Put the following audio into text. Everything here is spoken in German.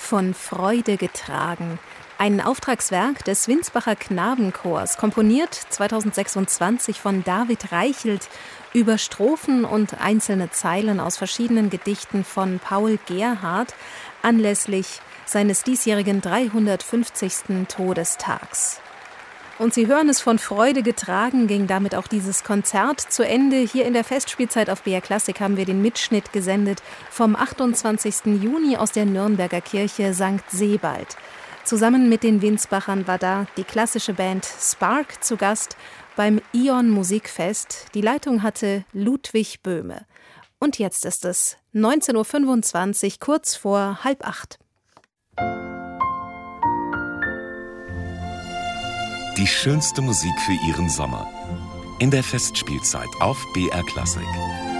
Von Freude getragen. Ein Auftragswerk des Winsbacher Knabenchors, komponiert 2026 von David Reichelt über Strophen und einzelne Zeilen aus verschiedenen Gedichten von Paul Gerhardt anlässlich seines diesjährigen 350. Todestags. Und Sie hören es, von Freude getragen, ging damit auch dieses Konzert zu Ende. Hier in der Festspielzeit auf BR Classic haben wir den Mitschnitt gesendet vom 28. Juni aus der Nürnberger Kirche St. Sebald. Zusammen mit den Winsbachern war da die klassische Band Spark zu Gast beim Ion Musikfest. Die Leitung hatte Ludwig Böhme. Und jetzt ist es 19.25 Uhr, kurz vor 7:30. Die schönste Musik für Ihren Sommer. In der Festspielzeit auf BR Classic.